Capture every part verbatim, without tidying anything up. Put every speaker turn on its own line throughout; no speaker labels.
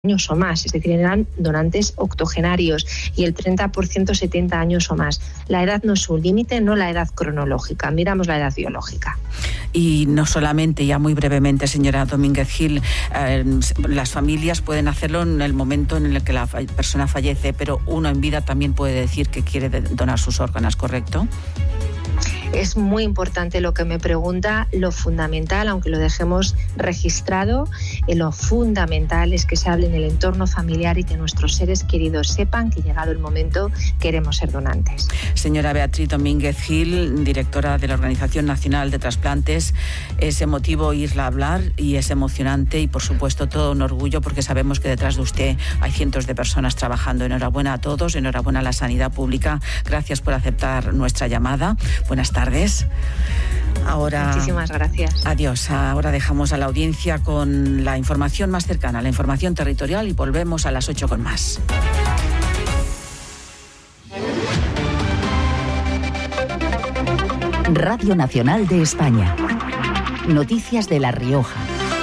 años o más, es decir, eran donantes octogenarios y el treinta por ciento setenta años o más. La edad no es un límite, no la edad cronológica, miramos la edad biológica.
Y no solamente, ya muy brevemente, señora Domínguez Gil, eh, las familias pueden hacerlo en el momento en el que la persona fallece, pero uno en vida también puede decir que quiere donar sus órganos, ¿correcto?
Es muy importante lo que me pregunta. Lo fundamental, aunque lo dejemos registrado, eh, lo fundamental es que se hable en el entorno familiar y que nuestros seres queridos sepan que llegado el momento queremos ser donantes.
Señora Beatriz Domínguez Gil, directora de la Organización Nacional de Trasplantes, es emotivo oírla hablar y es emocionante y por supuesto todo un orgullo porque sabemos que detrás de usted hay cientos de personas trabajando. Enhorabuena a todos, enhorabuena a la sanidad pública. Gracias por aceptar nuestra llamada. Buenas tardes. tardes. Ahora,
muchísimas gracias.
Adiós. Ahora dejamos a la audiencia con la información más cercana, la información territorial, y volvemos a las ocho con más.
Radio Nacional de España. Noticias de La Rioja.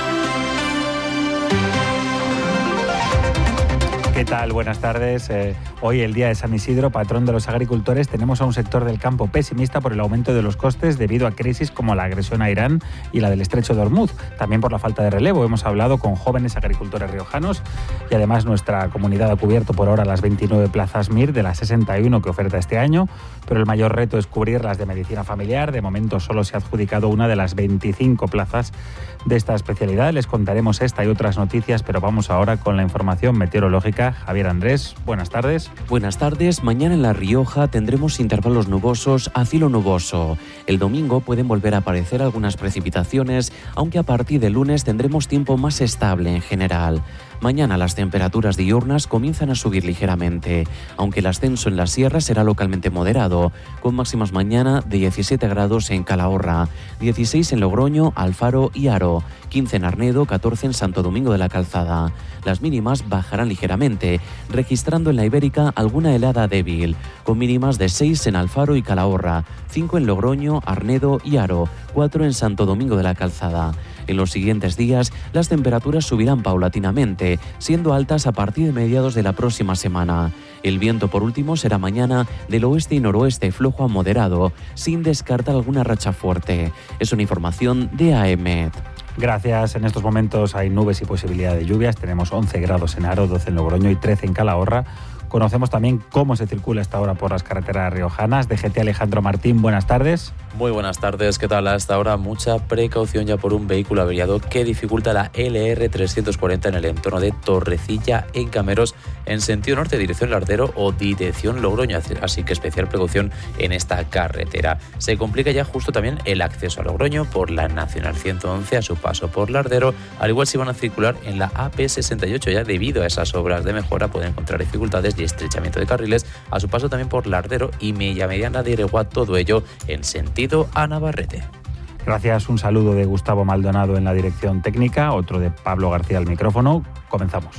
¿Qué tal? Buenas tardes. Eh, hoy, el día de San Isidro, patrón de los agricultores, tenemos a un sector del campo pesimista por el aumento de los costes debido a crisis como la agresión a Irán y la del estrecho de Hormuz. También por la falta de relevo. Hemos hablado con jóvenes agricultores riojanos y además nuestra comunidad ha cubierto por ahora las veintinueve plazas M I R de las sesenta y uno que oferta este año, pero el mayor reto es cubrir las de medicina familiar. De momento solo se ha adjudicado una de las veinticinco plazas de esta especialidad. Les contaremos esta y otras noticias, pero vamos ahora con la información meteorológica. Javier Andrés, buenas tardes.
Buenas tardes. Mañana en La Rioja tendremos intervalos nubosos a cielo nuboso. El domingo pueden volver a aparecer algunas precipitaciones, aunque a partir del lunes tendremos tiempo más estable en general. Mañana las temperaturas diurnas comienzan a subir ligeramente, aunque el ascenso en la sierra será localmente moderado, con máximas mañana de diecisiete grados en Calahorra, dieciséis en Logroño, Alfaro y Haro, quince en Arnedo, catorce en Santo Domingo de la Calzada. Las mínimas bajarán ligeramente, registrando en la Ibérica alguna helada débil, con mínimas de seis en Alfaro y Calahorra, cinco en Logroño, Arnedo y Haro, cuatro en Santo Domingo de la Calzada. En los siguientes días, las temperaturas subirán paulatinamente, siendo altas a partir de mediados de la próxima semana. El viento, por último, será mañana del oeste y noroeste flojo a moderado, sin descartar alguna racha fuerte. Es una información de A E M E T.
Gracias. En estos momentos hay nubes y posibilidad de lluvias. Tenemos once grados en Haro, doce en Logroño y trece en Calahorra. Conocemos también cómo se circula esta hora por las carreteras riojanas. D G T Alejandro Martín, buenas tardes.
Muy buenas tardes, ¿qué tal? A esta hora mucha precaución ya por un vehículo averiado que dificulta la L R trescientos cuarenta en el entorno de Torrecilla en Cameros en sentido norte, dirección Lardero o dirección Logroño, así que especial precaución en esta carretera. Se complica ya justo también el acceso a Logroño por la Nacional ciento once a su paso por Lardero, al igual si van a circular en la A P sesenta y ocho, ya debido a esas obras de mejora pueden encontrar dificultades y estrechamiento de carriles a su paso también por Lardero y Mella Mediana de Iregua, todo ello en sentido a Navarrete.
Gracias, un saludo de Gustavo Maldonado en la dirección técnica, otro de Pablo García al micrófono. Comenzamos.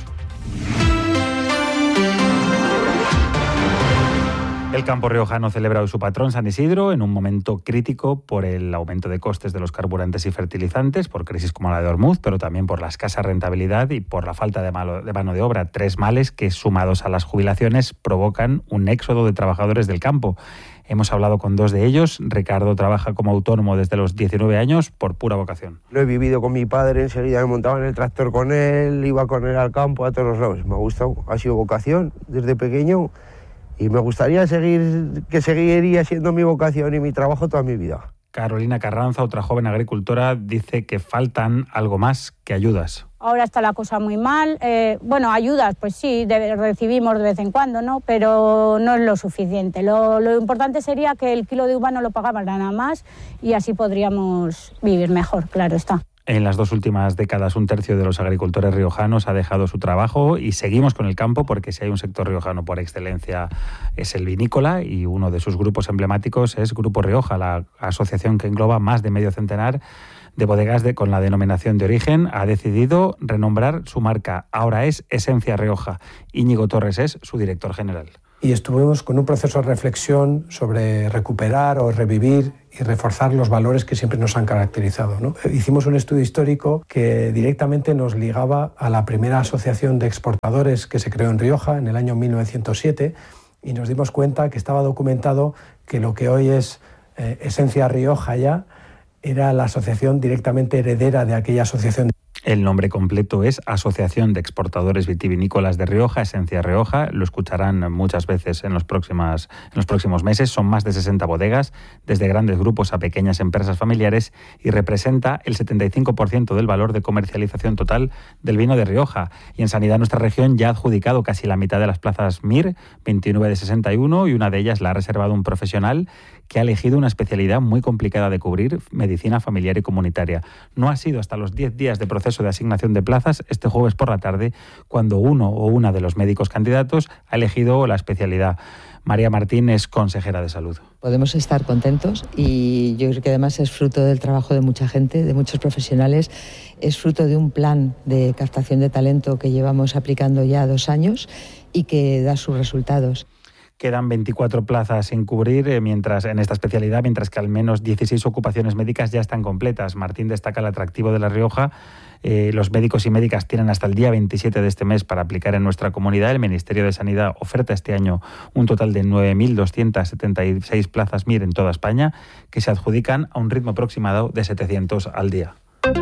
El campo riojano celebra hoy su patrón San Isidro en un momento crítico por el aumento de costes de los carburantes y fertilizantes, por crisis como la de Hormuz, pero también por la escasa rentabilidad y por la falta de, malo, de mano de obra. Tres males que, sumados a las jubilaciones, provocan un éxodo de trabajadores del campo. Hemos hablado con dos de ellos. Ricardo trabaja como autónomo desde los diecinueve años por pura vocación.
Lo he vivido con mi padre, enseguida me montaba en el tractor con él, iba con él al campo, a todos los lados. Me ha gustado, ha sido vocación desde pequeño y me gustaría seguir, que seguiría siendo mi vocación y mi trabajo toda mi vida.
Carolina Carranza, otra joven agricultora, dice que faltan algo más que ayudas.
Ahora está la cosa muy mal. Eh, bueno, ayudas, pues sí, de, recibimos de vez en cuando, ¿no? Pero no es lo suficiente. Lo, lo importante sería que el kilo de uva no lo pagaban nada más y así podríamos vivir mejor, claro está.
En las dos últimas décadas, un tercio de los agricultores riojanos ha dejado su trabajo y seguimos con el campo porque si hay un sector riojano por excelencia es el vinícola y uno de sus grupos emblemáticos es Grupo Rioja, la asociación que engloba más de medio centenar de bodegas de, con la denominación de origen. Ha decidido renombrar su marca. Ahora es Esencia Rioja. Íñigo Torres es su director general.
y estuvimos con un proceso de reflexión sobre recuperar o revivir y reforzar los valores que siempre nos han caracterizado, ¿no? Hicimos un estudio histórico que directamente nos ligaba a la primera asociación de exportadores que se creó en Rioja en el año mil novecientos siete y nos dimos cuenta que estaba documentado que lo que hoy es eh, Esencia Rioja ya era la asociación directamente heredera de aquella asociación.
El nombre completo es Asociación de Exportadores Vitivinícolas de Rioja, Esencia Rioja. Lo escucharán muchas veces en los, próximas, en los próximos meses. Son más de sesenta bodegas, desde grandes grupos a pequeñas empresas familiares, y representa el setenta y cinco por ciento del valor de comercialización total del vino de Rioja. Y en sanidad nuestra región ya ha adjudicado casi la mitad de las plazas M I R, veintinueve de sesenta y uno, y una de ellas la ha reservado un profesional que ha elegido una especialidad muy complicada de cubrir, medicina familiar y comunitaria. No ha sido hasta los diez días de proceso de asignación de plazas, este jueves por la tarde, cuando uno o una de los médicos candidatos ha elegido la especialidad. María Martín es consejera de Salud.
Podemos estar contentos y yo creo que además es fruto del trabajo de mucha gente, de muchos profesionales, es fruto de un plan de captación de talento que llevamos aplicando ya dos años y que da sus resultados.
Quedan veinticuatro plazas sin cubrir eh, mientras en esta especialidad, mientras que al menos dieciséis ocupaciones médicas ya están completas. Martín destaca el atractivo de La Rioja. Eh, los médicos y médicas tienen hasta el día veintisiete de este mes para aplicar en nuestra comunidad. El Ministerio de Sanidad oferta este año un total de nueve mil doscientas setenta y seis plazas M I R en toda España, que se adjudican a un ritmo aproximado de setecientos al día.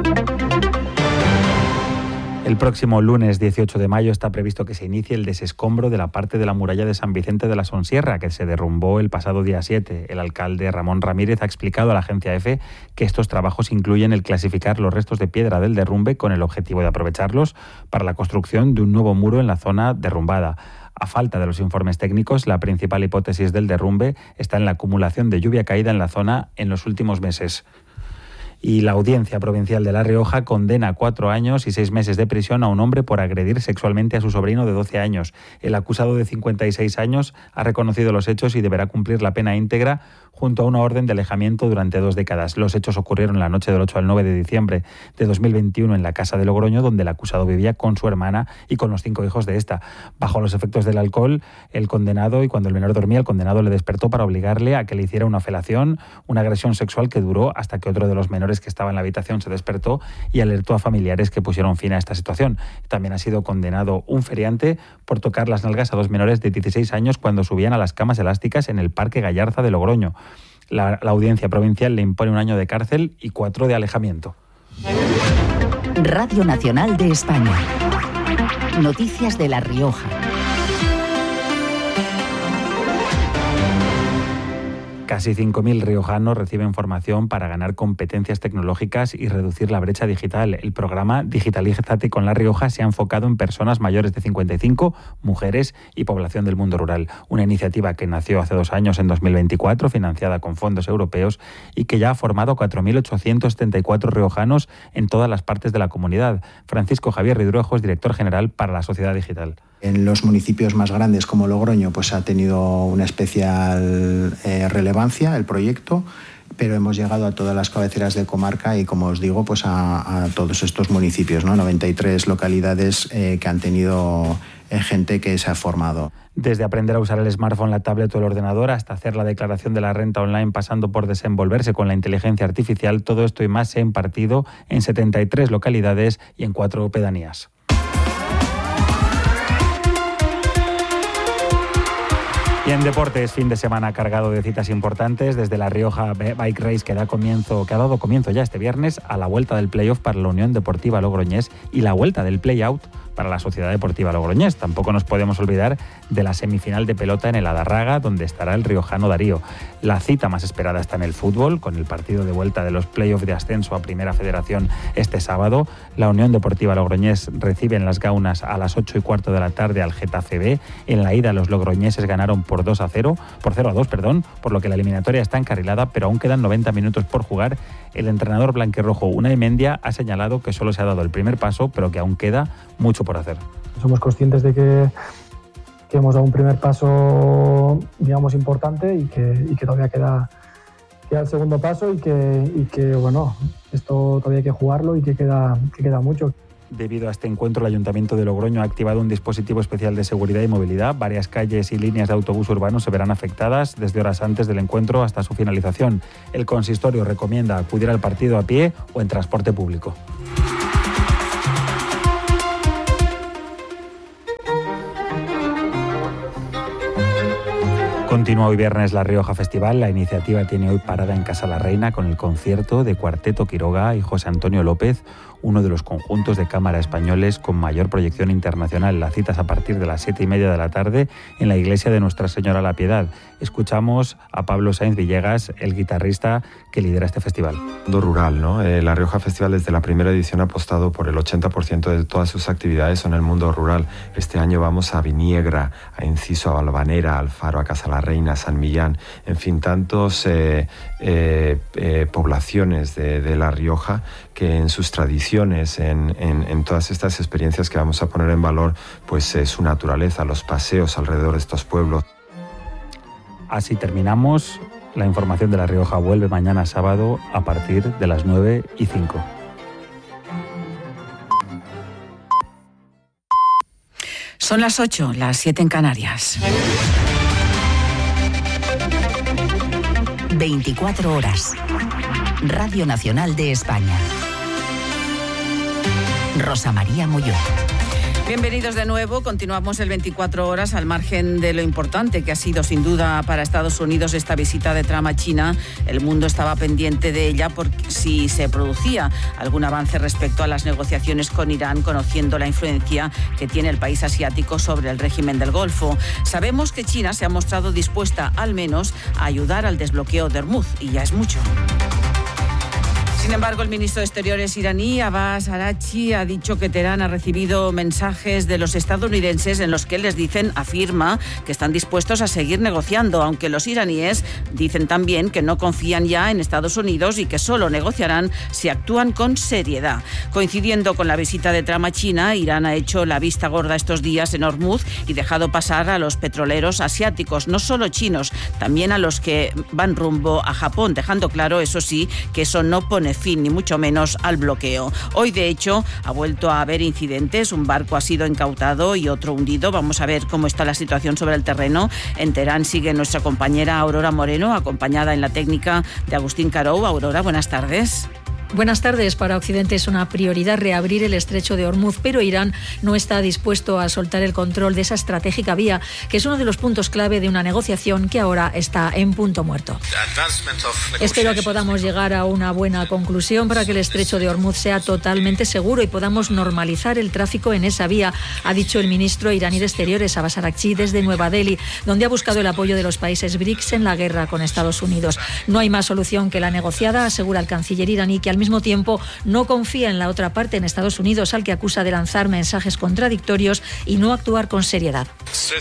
El próximo lunes dieciocho de mayo está previsto que se inicie el desescombro de la parte de la muralla de San Vicente de la Sonsierra, que se derrumbó el pasado día siete. El alcalde Ramón Ramírez ha explicado a la agencia EFE que estos trabajos incluyen el clasificar los restos de piedra del derrumbe con el objetivo de aprovecharlos para la construcción de un nuevo muro en la zona derrumbada. A falta de los informes técnicos, la principal hipótesis del derrumbe está en la acumulación de lluvia caída en la zona en los últimos meses. Y la Audiencia Provincial de La Rioja condena a cuatro años y seis meses de prisión a un hombre por agredir sexualmente a su sobrino de doce años. El acusado de cincuenta y seis años ha reconocido los hechos y deberá cumplir la pena íntegra junto a una orden de alejamiento durante dos décadas. Los hechos ocurrieron la noche del ocho al nueve de diciembre de dos mil veintiuno en la casa de Logroño, donde el acusado vivía con su hermana y con los cinco hijos de esta. Bajo los efectos del alcohol, el condenado, y cuando el menor dormía, el condenado le despertó para obligarle a que le hiciera una felación, una agresión sexual que duró hasta que otro de los menores que estaba en la habitación se despertó y alertó a familiares que pusieron fin a esta situación. También ha sido condenado un feriante por tocar las nalgas a dos menores de dieciséis años cuando subían a las camas elásticas en el Parque Gallarza de Logroño. La, la Audiencia Provincial le impone un año de cárcel y cuatro de alejamiento.
Radio Nacional de España. Noticias de La Rioja.
Casi cinco mil riojanos reciben formación para ganar competencias tecnológicas y reducir la brecha digital. El programa Digitalízate con La Rioja se ha enfocado en personas mayores de cincuenta y cinco, mujeres y población del mundo rural. Una iniciativa que nació hace dos años, en dos mil veinticuatro, financiada con fondos europeos y que ya ha formado cuatro mil ochocientos setenta y cuatro riojanos en todas las partes de la comunidad. Francisco Javier Ridruejo es director general para la Sociedad Digital.
En los municipios más grandes como Logroño pues ha tenido una especial eh, relevancia el proyecto, pero hemos llegado a todas las cabeceras de comarca y, como os digo, pues a, a todos estos municipios, ¿no? noventa y tres localidades eh, que han tenido eh, gente que se ha formado.
Desde aprender a usar el smartphone, la tablet o el ordenador hasta hacer la declaración de la renta online, pasando por desenvolverse con la inteligencia artificial, todo esto y más se ha impartido en setenta y tres localidades y en cuatro pedanías. Y en deportes, fin de semana cargado de citas importantes, desde la Rioja Bike Race que da comienzo, que ha dado comienzo ya este viernes, a la vuelta del playoff para la Unión Deportiva Logroñés y la vuelta del play-out para la Sociedad Deportiva Logroñés. Tampoco nos podemos olvidar de la semifinal de pelota en el Adarraga, donde estará el riojano Darío. La cita más esperada está en el fútbol, con el partido de vuelta de los playoffs de ascenso a Primera Federación este sábado. La Unión Deportiva Logroñés recibe en Las Gaunas a las ocho y cuarto de la tarde al Getafe B. En la ida los logroñeses ganaron por dos a cero, por cero a dos, perdón, por lo que la eliminatoria está encarrilada, pero aún quedan noventa minutos por jugar. El entrenador blanquirrojo Unai Mendia ha señalado que solo se ha dado el primer paso, pero que aún queda mucho por hacer.
Somos conscientes de que, que hemos dado un primer paso, digamos, importante y que, y que todavía queda, queda el segundo paso y que, y que, bueno, esto todavía hay que jugarlo y que queda, que queda mucho.
Debido a este encuentro, el Ayuntamiento de Logroño ha activado un dispositivo especial de seguridad y movilidad. Varias calles y líneas de autobús urbano se verán afectadas desde horas antes del encuentro hasta su finalización. El consistorio recomienda acudir al partido a pie o en transporte público. Continúa hoy viernes La Rioja Festival. La iniciativa tiene hoy parada en Casa la Reina con el concierto de Cuarteto Quiroga y José Antonio López, uno de los conjuntos de cámara españoles con mayor proyección internacional. La cita es a partir de las siete y media de la tarde en la iglesia de Nuestra Señora la Piedad. Escuchamos a Pablo Sainz Villegas, el guitarrista que lidera este festival.
Mundo rural, ¿no? Eh, la Rioja Festival desde la primera edición ha apostado por el ochenta por ciento de todas sus actividades en el mundo rural. Este año vamos a Viniegra, a Enciso, a Albanera, a Alfaro, a Casa la Reina, a San Millán, en fin, tantos eh, eh, eh, poblaciones de, de La Rioja que en sus tradiciones, en, en, en todas estas experiencias que vamos a poner en valor, pues eh, su naturaleza, los paseos alrededor de estos pueblos.
Así terminamos. La información de La Rioja vuelve mañana sábado a partir de las nueve y cinco.
Son las ocho, las siete en Canarias.
veinticuatro horas. Radio Nacional de España. Rosa María Molló.
Bienvenidos de nuevo. Continuamos el veinticuatro horas al margen de lo importante que ha sido sin duda para Estados Unidos esta visita de Trump a China. El mundo estaba pendiente de ella por si se producía algún avance respecto a las negociaciones con Irán, conociendo la influencia que tiene el país asiático sobre el régimen del Golfo. Sabemos que China se ha mostrado dispuesta al menos a ayudar al desbloqueo de Hormuz y ya es mucho. Sin embargo, el ministro de Exteriores iraní, Abbas Araghchi, ha dicho que Teherán ha recibido mensajes de los estadounidenses en los que les dicen, afirma, que están dispuestos a seguir negociando, aunque los iraníes dicen también que no confían ya en Estados Unidos y que solo negociarán si actúan con seriedad. Coincidiendo con la visita de Trump a China, Irán ha hecho la vista gorda estos días en Hormuz y dejado pasar a los petroleros asiáticos, no solo chinos, también a los que van rumbo a Japón, dejando claro, eso sí, que eso no pone fin ni mucho menos al bloqueo. Hoy, de hecho, ha vuelto a haber incidentes. Un barco ha sido incautado y otro hundido. Vamos a ver cómo está la situación sobre el terreno. En Teherán sigue nuestra compañera Aurora Moreno, acompañada en la técnica de Agustín Carou. Aurora, buenas tardes.
Buenas tardes. Para Occidente es una prioridad reabrir el estrecho de Hormuz, pero Irán no está dispuesto a soltar el control de esa estratégica vía, que es uno de los puntos clave de una negociación que ahora está en punto muerto. Espero que podamos llegar a una buena conclusión para que el estrecho de Hormuz sea totalmente seguro y podamos normalizar el tráfico en esa vía, ha dicho el ministro iraní de Exteriores, Abbas Araghchi, desde Nueva Delhi, donde ha buscado el apoyo de los países BRICS en la guerra con Estados Unidos. No hay más solución que la negociada, asegura el canciller iraní, que al mismo tiempo no confía en la otra parte, en Estados Unidos, al que acusa de lanzar mensajes contradictorios y no actuar con seriedad.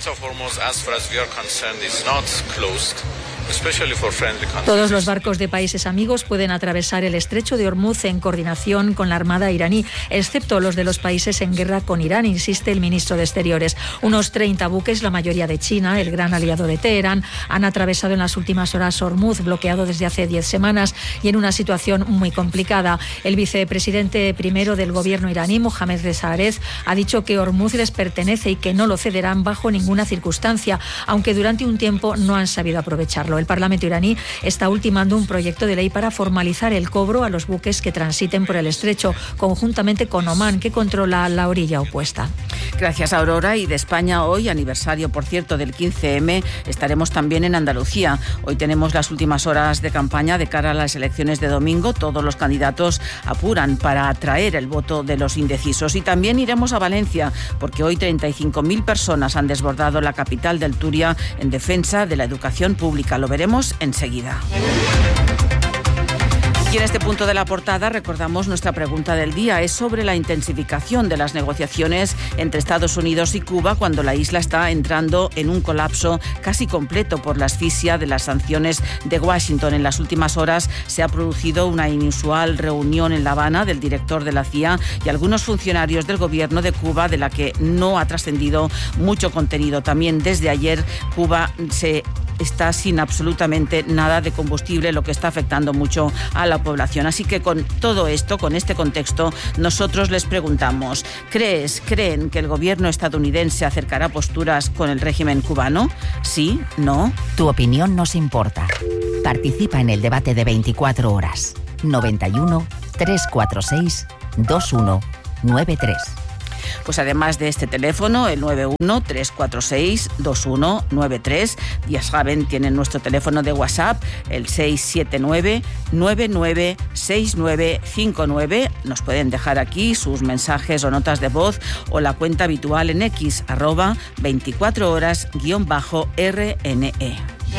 Todos los barcos de países amigos pueden atravesar el estrecho de Hormuz en coordinación con la Armada iraní, excepto los de los países en guerra con Irán, insiste el ministro de Exteriores. Unos treinta buques, la mayoría de China, el gran aliado de Teherán, han atravesado en las últimas horas Hormuz, bloqueado desde hace diez semanas y en una situación muy complicada. El vicepresidente primero del gobierno iraní, Mohammad Reza Arez, ha dicho que Hormuz les pertenece y que no lo cederán bajo ninguna circunstancia, aunque durante un tiempo no han sabido aprovecharlo. El Parlamento iraní está ultimando un proyecto de ley para formalizar el cobro a los buques que transiten por el estrecho, conjuntamente con Omán, que controla la orilla opuesta.
Gracias, Aurora. Y de España hoy, aniversario, por cierto, del quince eme, estaremos también en Andalucía. Hoy tenemos las últimas horas de campaña de cara a las elecciones de domingo. Todos los candidatos apuran para atraer el voto de los indecisos. Y también iremos a Valencia, porque hoy treinta y cinco mil personas han desbordado la capital del Turia en defensa de la educación pública. Lo veremos enseguida. Y en este punto de la portada recordamos nuestra pregunta del día. Es sobre la intensificación de las negociaciones entre Estados Unidos y Cuba cuando la isla está entrando en un colapso casi completo por la asfixia de las sanciones de Washington. En las últimas horas se ha producido una inusual reunión en La Habana del director de la C I A y algunos funcionarios del gobierno de Cuba, de la que no ha trascendido mucho contenido. También desde ayer Cuba se está sin absolutamente nada de combustible, lo que está afectando mucho a la población. Así que con todo esto, con este contexto, nosotros les preguntamos, ¿crees, creen que el gobierno estadounidense acercará posturas con el régimen cubano? ¿Sí? ¿No?
Tu opinión nos importa. Participa en el debate de veinticuatro horas. noventa y uno, trescientos cuarenta y seis, veintiuno noventa y tres.
Pues además de este teléfono, el nueve uno, tres cuatro seis, dos uno nueve tres, ya saben, tienen nuestro teléfono de WhatsApp, el seis siete nueve, nueve nueve seis nueve cinco nueve. Nos pueden dejar aquí sus mensajes o notas de voz o la cuenta habitual en X, arroba veinticuatro horas guión bajo R N E.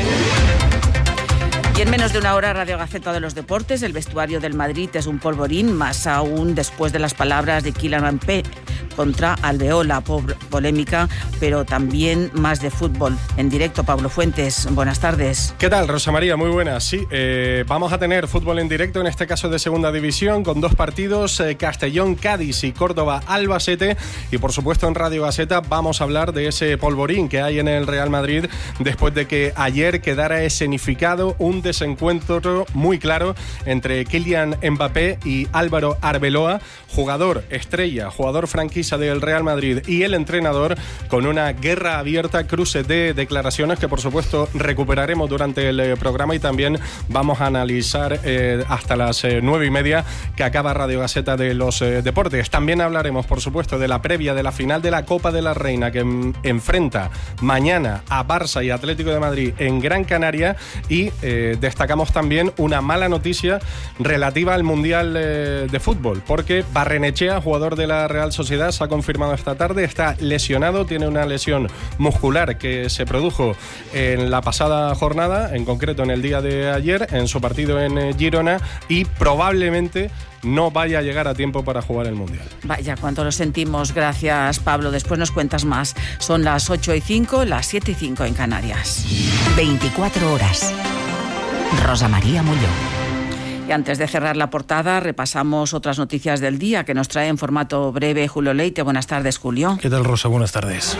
Y en menos de una hora, Radio Gaceta de los Deportes. El vestuario del Madrid es un polvorín, más aún después de las palabras de Kylian Mbappé contra Alveola, polémica, pero también más de fútbol. En directo, Pablo Fuentes, buenas tardes.
¿Qué tal, Rosa María? Muy buenas. Sí, eh, vamos a tener fútbol en directo, en este caso de segunda división, con dos partidos, eh, Castellón, Cádiz y Córdoba, Albacete. Y por supuesto en Radio Gaceta vamos a hablar de ese polvorín que hay en el Real Madrid después de que ayer quedara escenificado un desencuentro muy claro entre Kylian Mbappé y Álvaro Arbeloa, jugador estrella, jugador franquicia del Real Madrid, y el entrenador, con una guerra abierta, cruce de declaraciones que por supuesto recuperaremos durante el eh, programa, y también vamos a analizar eh, hasta las eh, nueve y media que acaba Radio Gaceta de los eh, Deportes. También hablaremos por supuesto de la previa de la final de la Copa de la Reina que en, enfrenta mañana a Barça y Atlético de Madrid en Gran Canaria, y eh, destacamos también una mala noticia relativa al Mundial eh, de Fútbol, porque Barrenechea, jugador de la Real Sociedad, se ha confirmado esta tarde, está lesionado, tiene una lesión muscular que se produjo en la pasada jornada, en concreto en el día de ayer, en su partido en Girona, y probablemente no vaya a llegar a tiempo para jugar el Mundial.
Vaya, cuánto lo sentimos. Gracias, Pablo. Después nos cuentas más. Son las ocho y cinco, las siete y cinco en Canarias.
veinticuatro horas. Rosa María Mulló.
Y antes de cerrar la portada, repasamos otras noticias del día que nos trae en formato breve Julio Leite. Buenas tardes, Julio.
¿Qué tal, Rosa? Buenas tardes.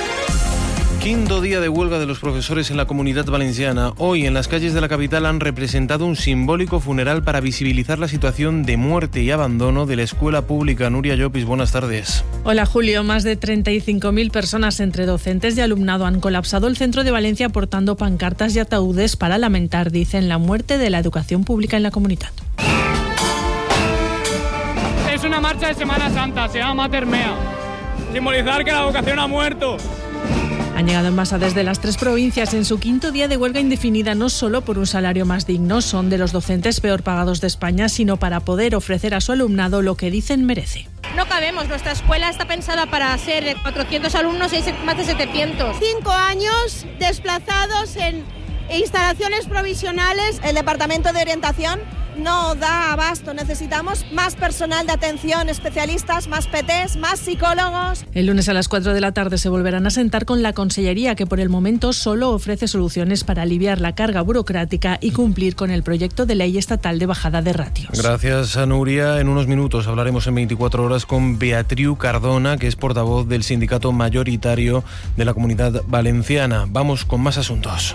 Quinto día de huelga de los profesores en la Comunidad Valenciana. Hoy en las calles de la capital han representado un simbólico funeral para visibilizar la situación de muerte y abandono de la escuela pública. Nuria Llopis, buenas tardes.
Hola, Julio. Más de treinta y cinco mil personas entre docentes y alumnado han colapsado el centro de Valencia portando pancartas y ataúdes para lamentar, dicen, la muerte de la educación pública en la comunidad.
Es una marcha de Semana Santa, se llama Mater Mea. Simbolizar que la educación ha muerto.
Han llegado en masa desde las tres provincias en su quinto día de huelga indefinida, no solo por un salario más digno, son de los docentes peor pagados de España, sino para poder ofrecer a su alumnado lo que dicen merece.
No cabemos, nuestra escuela está pensada para ser de cuatrocientos alumnos y hay más de setecientos.
Cinco años desplazados en instalaciones provisionales.
El Departamento de Orientación no da abasto, necesitamos más personal de atención, especialistas, más P Ts, más psicólogos.
El lunes a las cuatro de la tarde se volverán a sentar con la Consellería, que por el momento solo ofrece soluciones para aliviar la carga burocrática y cumplir con el proyecto de ley estatal de bajada de ratios.
Gracias a Nuria. En unos minutos hablaremos en veinticuatro horas con Beatriu Cardona, que es portavoz del sindicato mayoritario de la Comunidad Valenciana. Vamos con más asuntos.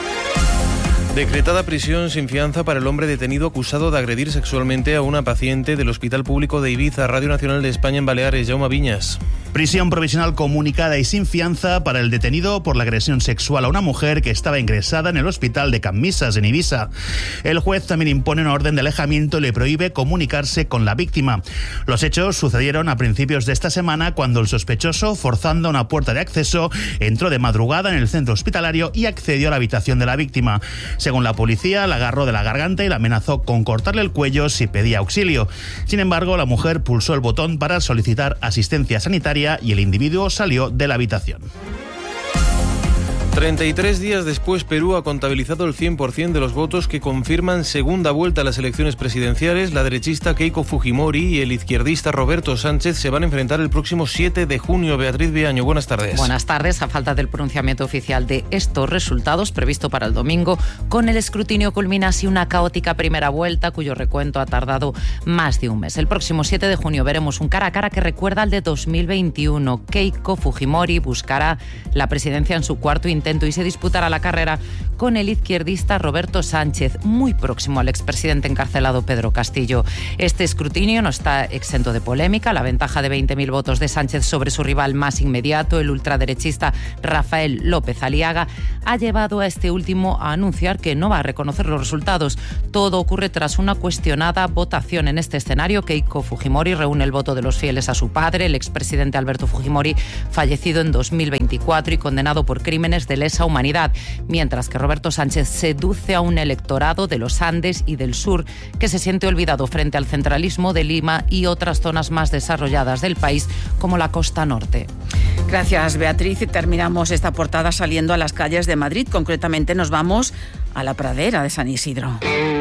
Decretada prisión sin fianza para el hombre detenido acusado de agredir sexualmente a una paciente del Hospital Público de Ibiza. Radio Nacional de España en Baleares. Jaume Viñas.
Prisión provisional comunicada y sin fianza para el detenido por la agresión sexual a una mujer que estaba ingresada en el hospital de Camisas, en Ibiza. El juez también impone una orden de alejamiento y le prohíbe comunicarse con la víctima. Los hechos sucedieron a principios de esta semana, cuando el sospechoso, forzando una puerta de acceso, entró de madrugada en el centro hospitalario y accedió a la habitación de la víctima. Según la policía, la agarró de la garganta y la amenazó con cortarle el cuello si pedía auxilio. Sin embargo, la mujer pulsó el botón para solicitar asistencia sanitaria y el individuo salió de la habitación.
treinta y tres días después, Perú ha contabilizado el cien por ciento de los votos que confirman segunda vuelta a las elecciones presidenciales. La derechista Keiko Fujimori y el izquierdista Roberto Sánchez se van a enfrentar el próximo siete de junio. Beatriz Viaño, buenas tardes.
Buenas tardes. A falta del pronunciamiento oficial de estos resultados, previsto para el domingo, con el escrutinio culmina así una caótica primera vuelta, cuyo recuento ha tardado más de un mes. El próximo siete de junio veremos un cara a cara que recuerda al de dos mil veintiuno. Keiko Fujimori buscará la presidencia en su cuarto intento intento y se disputará la carrera con el izquierdista Roberto Sánchez, muy próximo al expresidente encarcelado Pedro Castillo. Este escrutinio no está exento de polémica. La ventaja de veinte mil votos de Sánchez sobre su rival más inmediato, el ultraderechista Rafael López Aliaga, ha llevado a este último a anunciar que no va a reconocer los resultados. Todo ocurre tras una cuestionada votación. En este escenario, Keiko Fujimori reúne el voto de los fieles a su padre, el expresidente Alberto Fujimori, fallecido en dos mil veinticuatro y condenado por crímenes de lesa humanidad, mientras que Roberto Sánchez seduce a un electorado de los Andes y del sur que se siente olvidado frente al centralismo de Lima y otras zonas más desarrolladas del país, como la costa norte.
Gracias, Beatriz. Y terminamos esta portada saliendo a las calles de Madrid. Concretamente nos vamos a la pradera de San Isidro.